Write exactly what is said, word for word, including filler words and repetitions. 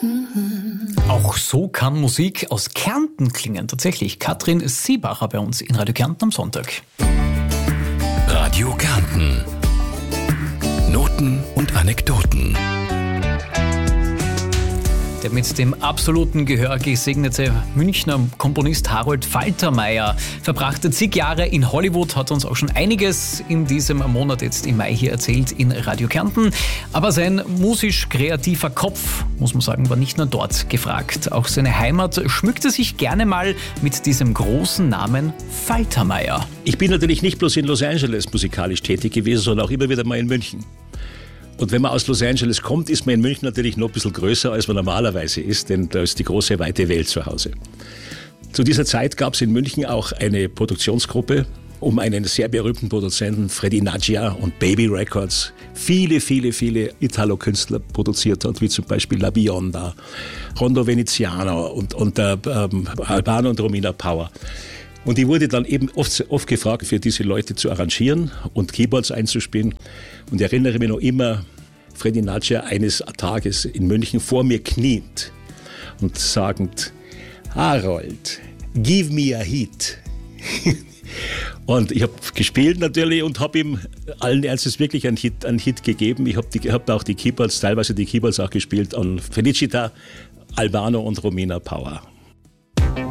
Auch so kann Musik aus Kärnten klingen. Tatsächlich, Katrin Siebacher bei uns in Radio Kärnten am Sonntag. Radio Kärnten. Noten und Anekdoten. Der mit dem absoluten Gehör gesegnete Münchner Komponist Harold Faltermeier verbrachte zig Jahre in Hollywood, hat uns auch schon einiges in diesem Monat jetzt im Mai hier erzählt in Radio Kärnten. Aber sein musisch-kreativer Kopf, muss man sagen, war nicht nur dort gefragt. Auch seine Heimat schmückte sich gerne mal mit diesem großen Namen Faltermeier. Ich bin natürlich nicht bloß in Los Angeles musikalisch tätig gewesen, sondern auch immer wieder mal in München. Und wenn man aus Los Angeles kommt, ist man in München natürlich noch ein bisschen größer, als man normalerweise ist, denn da ist die große, weite Welt zu Hause. Zu dieser Zeit gab es in München auch eine Produktionsgruppe um einen sehr berühmten Produzenten, Freddie Naggia und Baby Records, viele, viele, viele Italo-Künstler produziert hat, wie zum Beispiel La Bionda, Rondo Veneziano und, und äh, ähm, Albano und Romina Power. Und die wurde dann eben oft, oft gefragt, für diese Leute zu arrangieren und Keyboards einzuspielen. Und ich erinnere mich noch immer, Freddie Naggia eines Tages in München vor mir kniend und sagend, Harold, give me a hit. Und ich habe gespielt natürlich und habe ihm allen Ernstes wirklich einen Hit, einen Hit gegeben. Ich habe hab auch die Keyboards, teilweise die Keyboards auch gespielt an Felicita, Albano und Romina Power.